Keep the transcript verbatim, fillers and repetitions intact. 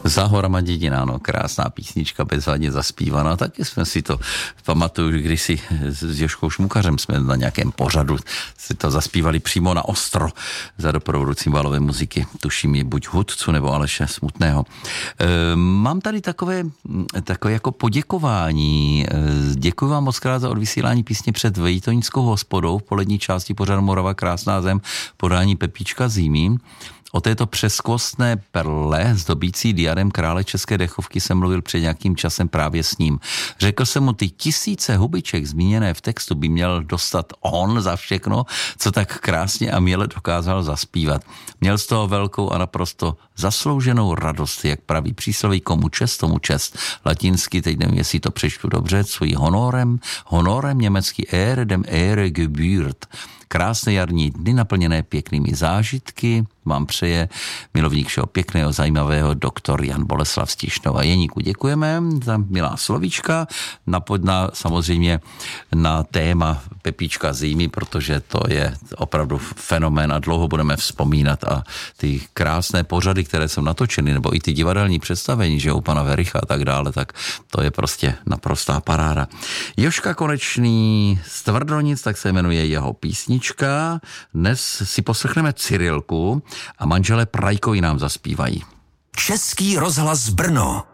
Za horama dědina, no, krásná písnička, bezvadně zaspívaná, taky jsme si to, pamatuju, když si s Jožkou Šmukařem jsme na nějakém pořadu si to zaspívali přímo na ostro za doprovodu cymbálové muziky, tuším je buď Hudcu nebo Aleše Smutného. E, mám tady takové, takové jako poděkování, e, děkuji vám moc krát za odvysílání písně před Vejtoňskou hospodou v polední části pořadu Morava krásná zem, podání Pepíčka Zímí. O této přeskvostné perle zdobící diadem krále české dechovky jsem mluvil před nějakým časem právě s ním. Řekl jsem mu, ty tisíce hubiček zmíněné v textu by měl dostat on za všechno, co tak krásně a měle dokázal zaspívat. Měl z toho velkou a naprosto zaslouženou radost, jak praví přísloví, komu čest, tomu čest. Latinsky, teď nevím, jestli to přečtu dobře, svůj honorem, honorem německý Ehre dem Ehre gebührt. Krásné jarní dny naplněné pěknými zážitky vám přeje milovník všeho pěkného, zajímavého doktor Jan Boleslav z Tišnova. Jeníku, děkujeme za milá slovíčka, napodná samozřejmě na téma Pepíčka Zímy, protože to je opravdu fenomén a dlouho budeme vzpomínat a ty krásné pořady, které jsou natočeny, nebo i ty divadelní představení, že u pana Vericha a tak dále, tak to je prostě naprostá paráda. Jožka Konečný z Tvrdonic, tak se jmenuje jeho písnička. Dnes si poslechneme Cyrilku a manželé Prajkovi nám zaspívají. Český rozhlas Brno.